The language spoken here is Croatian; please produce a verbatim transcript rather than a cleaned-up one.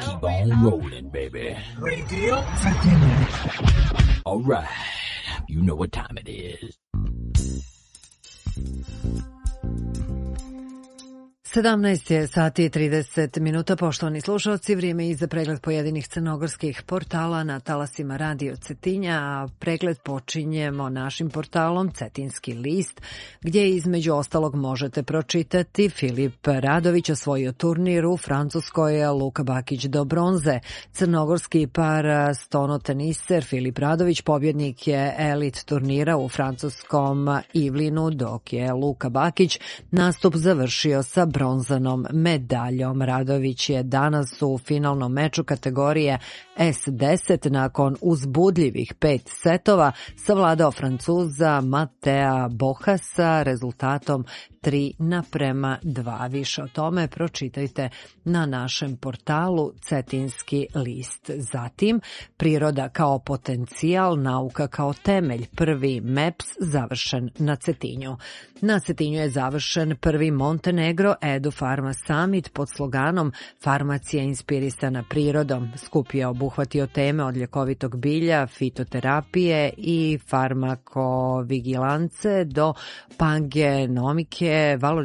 keep on rolling, baby. Radio Cetinje. All right, you know what time it is. sedamnaest je sati i trideset minuta, poštovani slušalci, vrijeme i za pregled pojedinih crnogorskih portala na talasima Radio Cetinja, a pregled počinjemo našim portalom Cetinski list, gdje između ostalog možete pročitati: Filip Radović osvojio turnir u Francuskoj, Luka Bakić do bronze. Crnogorski par stonoteniser Filip Radović pobjednik je elit turnira u francuskom Ivlinu, dok je Luka Bakić nastup završio sa bronzanom medaljom. Radović je danas u finalnom meču kategorije S deset nakon uzbudljivih pet setova savladao Francuza Matea Bohasa rezultatom tri naprema dva. Više o tome pročitajte na našem portalu Cetinski list. Zatim, priroda kao potencijal, nauka kao temelj. Prvi M E P S završen na Cetinju. Na Cetinju je završen prvi Montenegro Edu Pharma Summit pod sloganom Farmacija inspirisana prirodom. Skup je obuhvatio teme od ljekovitog bilja, fitoterapije i farmakovigilance do pangenomike, valorizacije